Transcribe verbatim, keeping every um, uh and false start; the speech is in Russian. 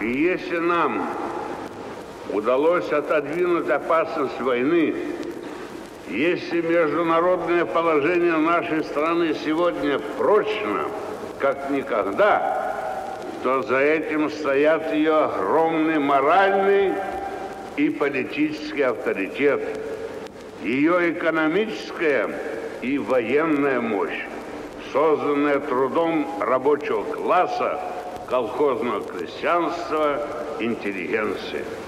И если нам удалось отодвинуть опасность войны, если международное положение нашей страны сегодня прочно, как никогда, то за этим стоят ее огромный моральный и политический авторитет, ее экономическая и военная мощь, созданная трудом рабочего класса, колхозного крестьянства, интеллигенции.